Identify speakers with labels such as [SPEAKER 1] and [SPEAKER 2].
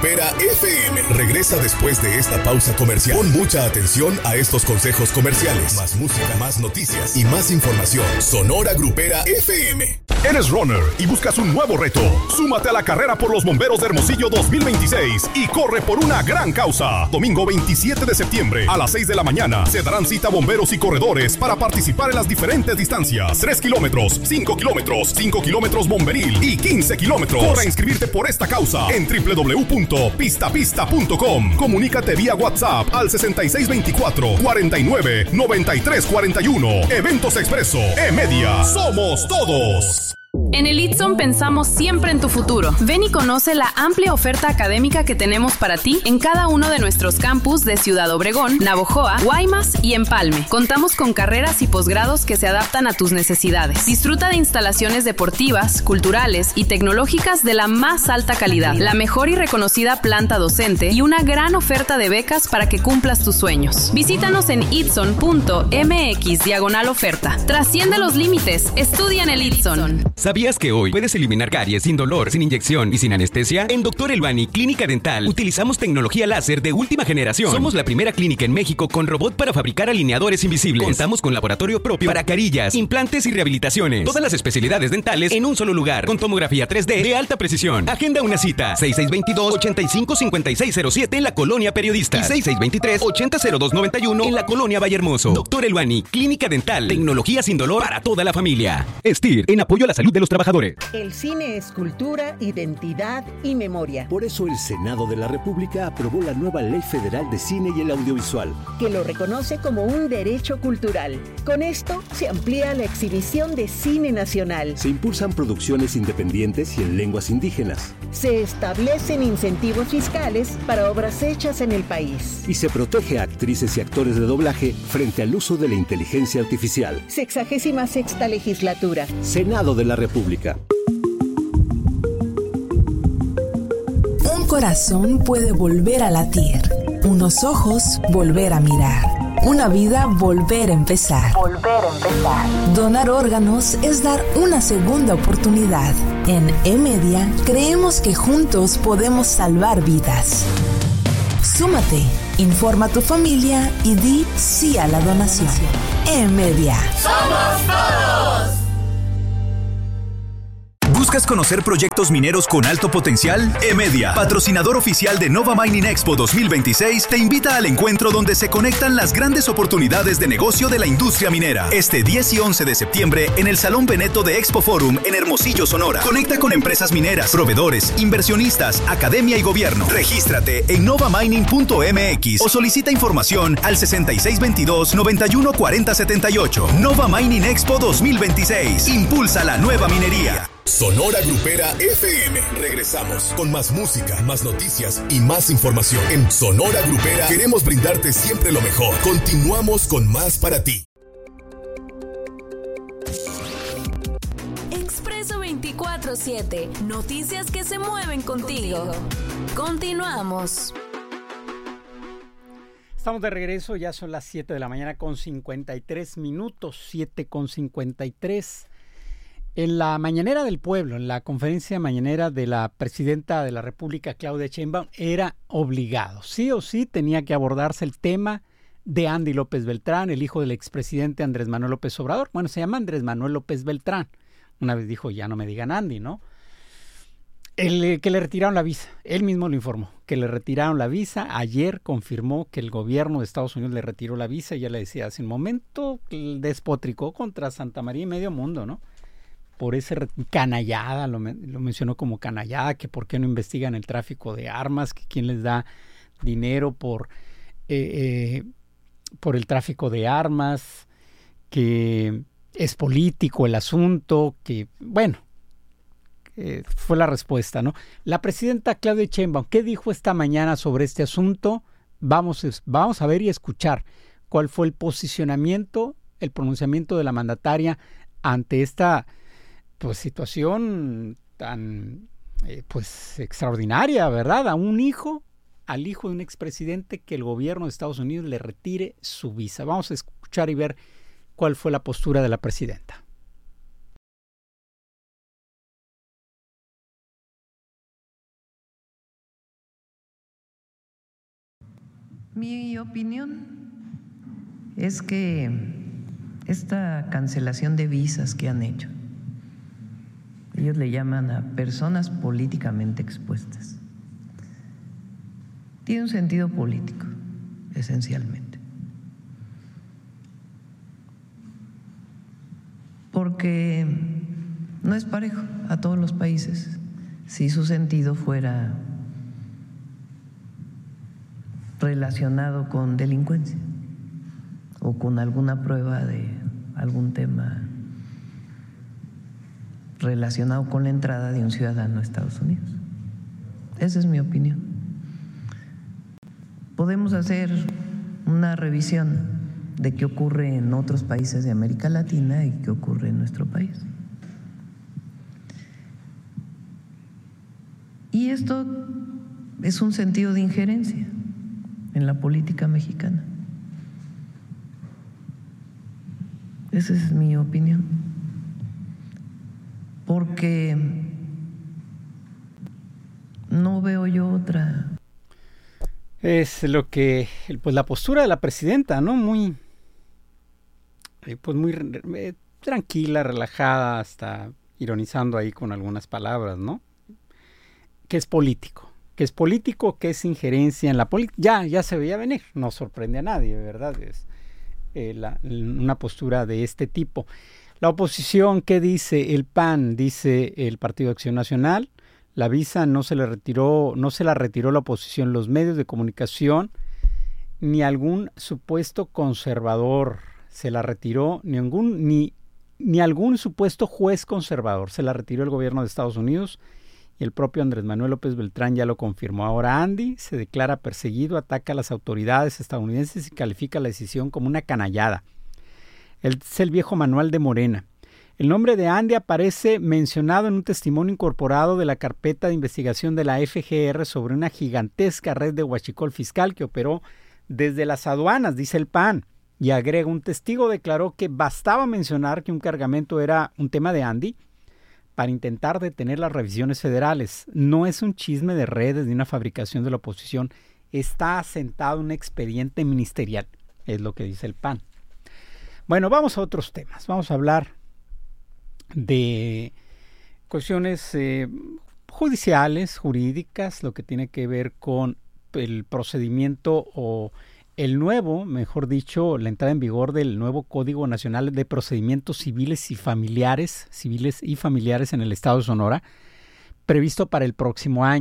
[SPEAKER 1] Grupera FM regresa después de esta pausa comercial. Pon mucha atención a estos consejos comerciales. Más música, más noticias y más información. Sonora Grupera FM.
[SPEAKER 2] ¿Eres runner y buscas un nuevo reto? Súmate a la carrera por los bomberos de Hermosillo 2026 y corre por una gran causa. Domingo 27 de septiembre a las 6 de la mañana se darán cita bomberos y corredores para participar en las diferentes distancias. 3 kilómetros, 5 kilómetros, 5 kilómetros bomberil y 15 kilómetros. Corre a inscribirte por esta causa en www.pistapista.com. Comunícate vía WhatsApp al 6624 49 93 41. Eventos Expreso, E-Media. Somos todos.
[SPEAKER 3] En el Itson pensamos siempre en tu futuro. Ven y conoce la amplia oferta académica que tenemos para ti en cada uno de nuestros campus de Ciudad Obregón, Navojoa, Guaymas y Empalme. Contamos con carreras y posgrados que se adaptan a tus necesidades. Disfruta de instalaciones deportivas, culturales y tecnológicas de la más alta calidad, la mejor y reconocida planta docente y una gran oferta de becas para que cumplas tus sueños. Visítanos en itson.mx/oferta. Trasciende los límites. Estudia en el Itson.
[SPEAKER 4] ¿Sabías que hoy puedes eliminar caries sin dolor, sin inyección y sin anestesia? En Dr. Elbani Clínica Dental utilizamos tecnología láser de última generación. Somos la primera clínica en México con robot para fabricar alineadores invisibles. Contamos con laboratorio propio para carillas, implantes y rehabilitaciones. Todas las especialidades dentales en un solo lugar, con tomografía 3D de alta precisión. Agenda una cita, 6622-855607 en la Colonia Periodista y 6623-800291 en la Colonia Vallehermoso. Dr. Elbani Clínica Dental, tecnología sin dolor para toda la familia. STIR, en apoyo a la salud de los trabajadores.
[SPEAKER 5] El cine es cultura, identidad y memoria.
[SPEAKER 6] Por eso el Senado de la República aprobó la nueva Ley Federal de Cine y el Audiovisual,
[SPEAKER 5] que lo reconoce como un derecho cultural. Con esto se amplía la exhibición de cine nacional.
[SPEAKER 6] Se impulsan producciones independientes y en lenguas indígenas.
[SPEAKER 5] Se establecen incentivos fiscales para obras hechas en el país.
[SPEAKER 6] Y se protege a actrices y actores de doblaje frente al uso de la inteligencia artificial.
[SPEAKER 5] 66ª legislatura.
[SPEAKER 6] Senado de la República.
[SPEAKER 7] Un corazón puede volver a latir, unos ojos volver a mirar, una vida volver a empezar. Donar órganos es dar una segunda oportunidad. En E-Media creemos que juntos podemos salvar vidas. Súmate, informa a tu familia y di sí a la donación. E-Media.
[SPEAKER 8] ¡Somos todos!
[SPEAKER 9] ¿Buscas conocer proyectos mineros con alto potencial? E-Media, patrocinador oficial de Nova Mining Expo 2026, te invita al encuentro donde se conectan las grandes oportunidades de negocio de la industria minera. Este 10 y 11 de septiembre en el Salón Veneto de Expo Forum en Hermosillo, Sonora. Conecta con empresas mineras, proveedores, inversionistas, academia y gobierno. Regístrate en novamining.mx o solicita información al 6622-914078. Nova Mining Expo 2026. Impulsa la nueva minería.
[SPEAKER 1] Sonora Grupera FM. Regresamos con más música, más noticias y más información. En Sonora Grupera queremos brindarte siempre lo mejor. Continuamos con más para ti.
[SPEAKER 3] Expreso 24/7. Noticias que se mueven contigo. Continuamos.
[SPEAKER 10] Estamos de regreso, ya son las 7 de la mañana con 53 minutos, 7:53. En la mañanera del pueblo, en la conferencia mañanera de la presidenta de la República, Claudia Sheinbaum, era obligado, sí o sí tenía que abordarse el tema de Andy López Beltrán, el hijo del expresidente Andrés Manuel López Obrador. Bueno, se llama Andrés Manuel López Beltrán. Una vez dijo, ya no me digan Andy, ¿no? Que le retiraron la visa, él mismo lo informó, que le retiraron la visa. Ayer confirmó que el gobierno de Estados Unidos le retiró la visa. Ya le decía hace un momento, despotricó contra Santa María y medio mundo, ¿no? Por ese canallada, lo mencionó como canallada, que por qué no investigan el tráfico de armas, que quién les da dinero por el tráfico de armas, que es político el asunto, que bueno, fue la respuesta, ¿no? La presidenta Claudia Sheinbaum, ¿qué dijo esta mañana sobre este asunto? Vamos a ver y escuchar cuál fue el posicionamiento, el pronunciamiento de la mandataria ante esta situación tan extraordinaria, ¿verdad? Al hijo de un expresidente, que el gobierno de Estados Unidos le retire su visa. Vamos a escuchar y ver cuál fue la postura de la presidenta.
[SPEAKER 11] Mi opinión es que esta cancelación de visas que han hecho, ellos le llaman a personas políticamente expuestas, tiene un sentido político, esencialmente. Porque no es parejo a todos los países si su sentido fuera relacionado con delincuencia o con alguna prueba de algún tema relacionado con la entrada de un ciudadano a Estados Unidos. Esa es mi opinión. Podemos hacer una revisión de qué ocurre en otros países de América Latina y qué ocurre en nuestro país. Y esto es un sentido de injerencia en la política mexicana. Esa es mi opinión. Porque no veo yo otra.
[SPEAKER 10] Es lo que, pues la postura de la presidenta, ¿no? Muy tranquila, relajada, hasta ironizando ahí con algunas palabras, ¿no? Que es político, que es injerencia en la política. Ya se veía venir, no sorprende a nadie, ¿verdad? Es una postura de este tipo. La oposición, ¿qué dice? El PAN, dice el Partido de Acción Nacional. La visa no se la retiró la oposición, los medios de comunicación, ni algún supuesto conservador se la retiró, ni algún supuesto juez conservador, se la retiró el gobierno de Estados Unidos y el propio Andrés Manuel López Beltrán ya lo confirmó. Ahora Andy se declara perseguido, ataca a las autoridades estadounidenses y califica la decisión como una canallada. Es el viejo manual de Morena. El nombre de Andy aparece mencionado en un testimonio incorporado de la carpeta de investigación de la FGR sobre una gigantesca red de huachicol fiscal que operó desde las aduanas, dice el PAN. Y agrega, un testigo declaró que bastaba mencionar que un cargamento era un tema de Andy para intentar detener las revisiones federales. No es un chisme de redes ni una fabricación de la oposición. Está asentado un expediente ministerial, es lo que dice el PAN. Bueno, vamos a otros temas. Vamos a hablar de cuestiones judiciales, jurídicas, lo que tiene que ver con el procedimiento o el nuevo, mejor dicho, la entrada en vigor del nuevo Código Nacional de Procedimientos Civiles y Familiares en el Estado de Sonora, previsto para el próximo año.